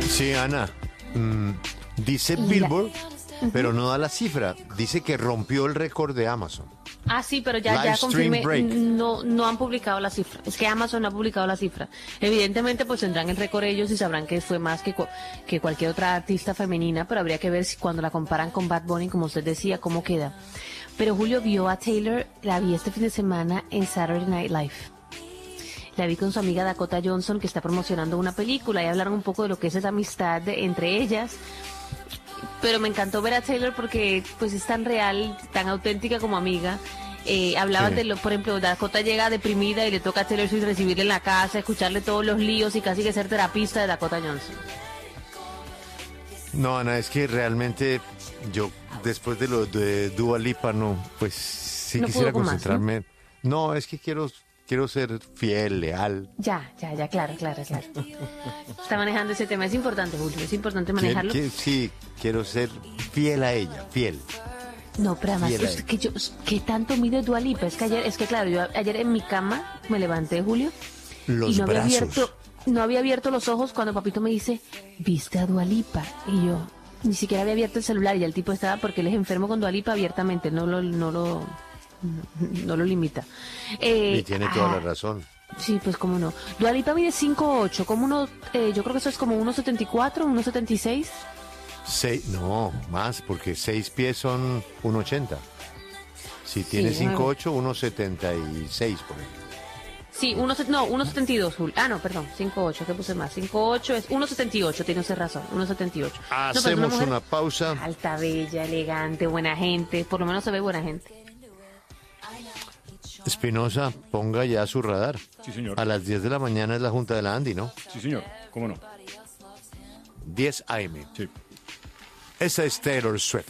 Sí, Ana. Dice Billboard, pero no da la cifra. Dice que rompió el récord de Amazon. Ah, sí, pero ya Live stream confirmé, break. no han publicado la cifra. Es que Amazon no ha publicado la cifra. Evidentemente, pues tendrán el récord ellos y sabrán que fue más que cualquier otra artista femenina, pero habría que ver si cuando la comparan con Bad Bunny, como usted decía, cómo queda. Pero Julio vio a Taylor, la vi este fin de semana en Saturday Night Live. La vi con su amiga Dakota Johnson, que está promocionando una película, y hablaron un poco de lo que es esa amistad entre ellas. Pero me encantó ver a Taylor porque pues es tan real, tan auténtica como amiga. Hablaban de por ejemplo, Dakota llega deprimida y le toca a Taylor Swift recibirle en la casa, escucharle todos los líos y casi que ser terapista de Dakota Johnson. No, Ana, es que realmente yo, después de lo de Dua Lipa, no, pues sí No quisiera pudo con más, concentrarme. No, es que quiero ser fiel, leal. Ya, claro. Está manejando ese tema, es importante, Julio, es importante manejarlo. Sí, quiero ser fiel a ella, fiel. No, pero además, Fiel a es que ¿qué tanto mide Dua Lipa? Claro, yo ayer en mi cama me levanté, Julio, Los y brazos. no había abierto los ojos cuando papito me dice, ¿viste a Dua Lipa? Y yo ni siquiera había abierto el celular y el tipo estaba, porque él es enfermo con Dua Lipa abiertamente, no lo limita. Y tiene toda la razón. Sí, pues cómo no. Dua Lipa mide 5'8", yo creo que eso es como 1.74, 1.76. No, más, porque 6 pies son 1,80. Si tiene Sí, 5,8, 1,76 por ahí. Sí, 1.72, Julio. Ah, no, perdón, 5'8", ¿qué puse más? 5'8 es 1.78, tiene usted razón, 1.78. Hacemos una pausa. Alta, bella, elegante, buena gente, por lo menos se ve buena gente. Espinosa, ponga ya su radar. Sí, señor. A las 10 de la mañana es la Junta de la Andy, ¿no? Sí, señor. ¿Cómo no? 10 AM. Sí. Esa es Taylor Swift.